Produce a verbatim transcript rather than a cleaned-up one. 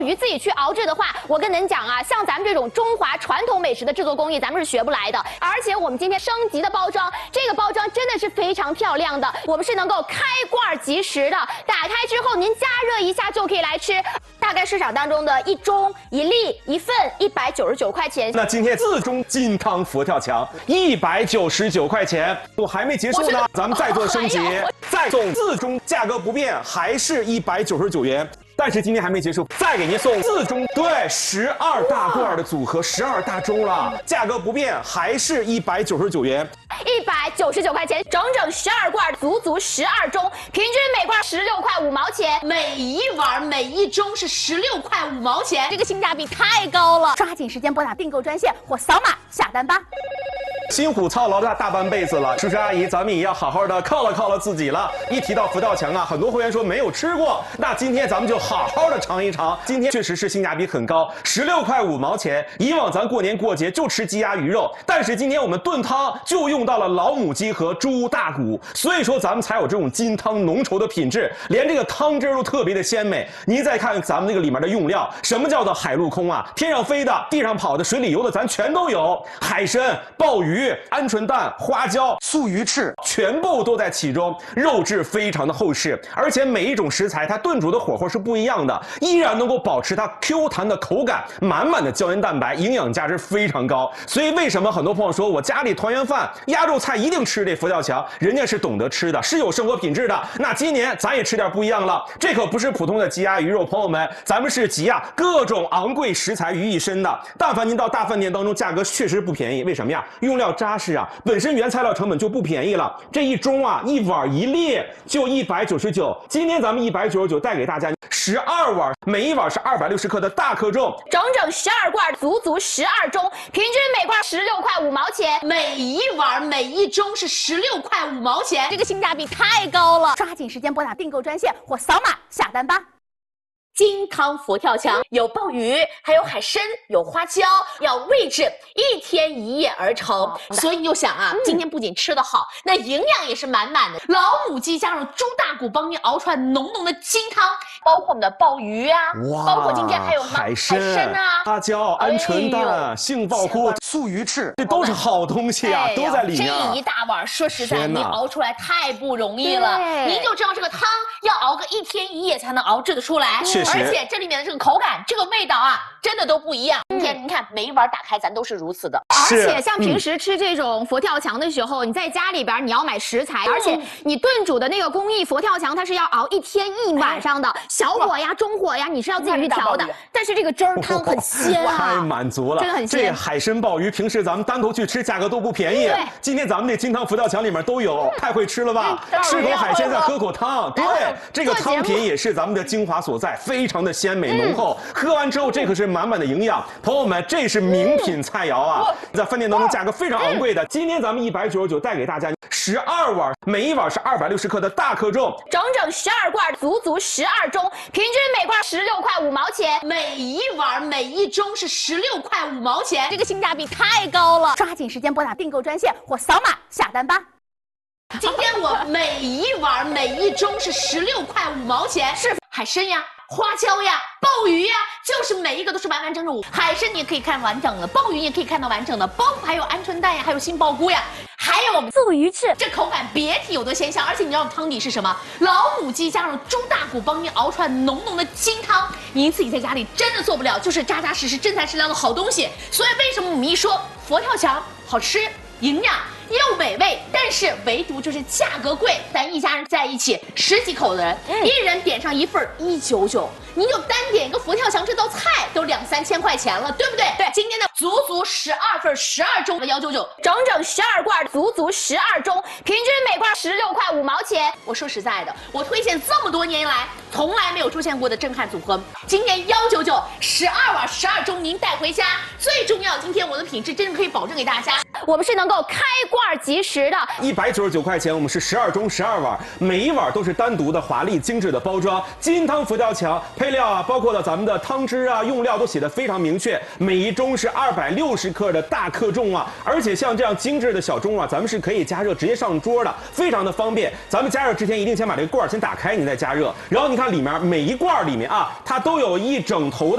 于自己去熬制的话，我跟您讲啊，像咱们这种中华传统美食的制作工艺，咱们是学不来的。而且我们今天升级的包装，这个包装真的是非常漂亮的，我们是能够开罐即食的，打开之后您加热一下就可以来吃。大概市场当中的一盅、一粒、一份，一百九十九块钱。 那今天四盅金汤佛跳墙，一百九十九块钱，我还没结束呢，咱们再做升级，再送四盅，价格不变，还是一百九十九元。但是今天还没结束，再给您送四盅，对，十二大罐的组合，十二大盅了，价格不变，还是一百九十九元， 一百九十九块钱，整整十二罐，足足十二盅，平均每罐十六块五毛钱， 每一碗每一盅是十六块五毛钱， 这个性价比太高了，抓紧时间拨打订购专线或扫码下单吧。 辛苦操劳了大半辈子了，叔叔阿姨，咱们也要好好的犒劳犒劳自己了。一提到佛跳墙啊，很多会员说没有吃过，那今天咱们就好好的尝一尝。今天确实是性价比很高，十六块五毛钱。以往咱过年过节就吃鸡鸭鱼肉，但是今天我们炖汤就用到了老母鸡和猪大骨，所以说咱们才有这种金汤浓稠的品质，连这个汤汁都特别的鲜美。您再看咱们这个里面的用料，什么叫做海陆空啊？天上飞的、地上跑的、水里游的，咱全都有。海参、鲍鱼、鹌鹑蛋、花椒、素鱼翅，全部都在其中，肉质非常的厚实，而且每一种食材它炖煮的火候是不一样的，依然能够保持它 Q 弹的口感，满满的胶原蛋白，营养价值非常高。所以为什么很多朋友说我家里团圆饭鸭肉菜一定吃这佛跳墙，人家是懂得吃的，是有生活品质的。那今年咱也吃点不一样了，这可不是普通的鸡鸭鱼肉，朋友们，咱们是集啊各种昂贵食材于一身的。但凡您到大饭店当中，价格确实不便宜，为什么呀？用料扎实啊，本身原材料成本就不便宜了。这一盅啊，一碗一粒就一百九十九，今天咱们一百九十九带给大家十二碗，每一碗是二百六十克的大克重， 整整十二罐，足足十二盅，平均每罐十六块五毛钱， 每一碗每一盅是十六块五毛钱， 这个性价比太高了，抓紧时间拨打订购专线或扫码下单吧。 金汤佛跳墙有鲍鱼，还有海参，有花椒，要位置一天一夜而成，所以你就想啊，嗯、今天不仅吃得好，那营养也是满满的。老母鸡加上猪大骨，帮你熬出来浓浓的金汤，包括我们的鲍鱼啊，包括今天还有海参、 海参啊、 花椒、鹌鹑蛋、哎、杏鲍菇、素鱼翅，这都是好东西啊，哎、都在里面。 这一大碗，说实在，你熬出来太不容易了。您就知道这个汤要熬个一天一夜才能熬制得出来。而且这里面的这个口感、这个味道啊，真的都不一样。今天您看每一碗打开，咱都是如此的。 而且像平时吃这种佛跳墙的时候，嗯、你在家里边你要买食材，嗯、而且你炖煮的那个工艺佛跳墙，它是要熬一天一晚上的，哎、小火呀、中火呀，你是要自己去调的。但是这个汁儿汤很鲜啊， 太满足了， 真的很鲜。 这海参、鲍鱼，平时咱们单头去吃，价格都不便宜。对，今天咱们这金汤佛跳墙里面都有，太会吃了吧？嗯、吃口海鲜再喝口汤，对，这个汤品也是咱们的精华所在，非常的鲜美浓厚。嗯、喝完之后，这可是满满的营养。朋友们，这是名品菜肴啊，在饭店当中价格非常昂贵的。今天咱们一百九十九带给大家十二碗，每一碗是二百六十克的大克重， 整整十二罐，足足十二盅，平均每罐十六块五毛钱， 每一碗每一盅是十六块五毛钱， 这个性价比太高了，抓紧时间拨打订购专线或扫码下单吧。 今天我每一碗每一盅是十六块五毛钱，是海参呀、花椒呀、鲍鱼呀，就是每一个都是完完整整。海参你也可以看完整的，鲍鱼你也可以看到完整的，包括还有鹌鹑蛋呀，还有杏鲍菇呀，还有我们素鱼翅， 这口感别提有多鲜香。而且你知道汤底是什么？老母鸡加上猪大骨，帮你熬出来浓浓的金汤，您自己在家里真的做不了，就是扎扎实实、真材实料的好东西。所以为什么我们一说佛跳墙好吃、营养又美味，但是唯独就是价格贵。咱一家人在一起十几口的人，嗯、一人点上一份一九九，你就单点一个佛跳墙这道菜都两三千块钱了，对不对？对，今天的足足十二份十二盅的幺九九， 整整十二罐，足足十二盅，平均每罐十六块五毛钱。 我说实在的，我推荐这么多年来从来没有出现过的震撼组合。今天幺九九十二碗十二盅，您带回家。最重要，今天我的品质真的可以保证给大家， 我们是能够开罐即食的。 一百九十九块钱，我们是十二盅十二碗，每一碗都是单独的华丽精致的包装。金汤佛跳墙配料啊，包括了咱们的汤汁啊，用料都写的非常明确。每一盅是二百六十克的大克重啊，而且像这样精致的小盅啊，咱们是可以加热直接上桌的，非常的方便。咱们加热之前一定先把这个罐先打开，你再加热。然后你看里面每一罐里面啊，它都有一整头的